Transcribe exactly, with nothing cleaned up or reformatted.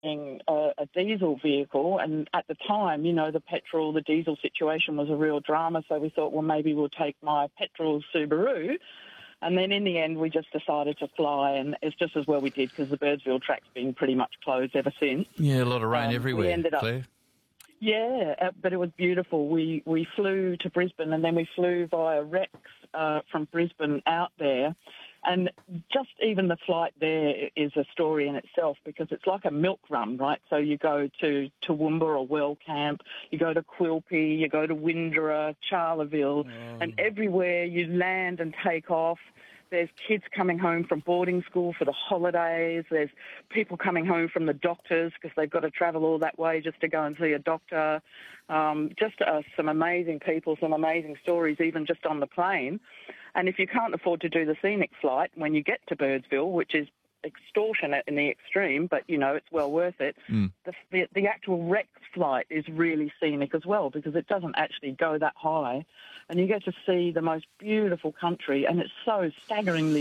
a, a diesel vehicle, and at the time, you know, the petrol, the diesel situation was a real drama, so we thought, well, maybe we'll take my petrol Subaru. And then in the end, we just decided to fly, and it's just as well we did because the Birdsville track's been pretty much closed ever since. Yeah, a lot of rain Um, everywhere, we ended up, Claire. Yeah, uh, but it was beautiful. We we flew to Brisbane, and then we flew via Rex uh, from Brisbane out there. And just even the flight there is a story in itself because it's like a milk run, right? So you go to Toowoomba or Wellcamp, you go to Quilpie, you go to Windra, Charleville, Oh. and everywhere you land and take off, there's kids coming home from boarding school for the holidays. There's people coming home from the doctors because they've got to travel all that way just to go and see a doctor. Um, just uh, some amazing people, some amazing stories, even just on the plane. And if you can't afford to do the scenic flight, when you get to Birdsville, which is extortionate in the extreme, but, you know, it's well worth it, Mm. the, the, the actual Rex flight is really scenic as well because it doesn't actually go that high. And you get to see the most beautiful country, and it's so staggeringly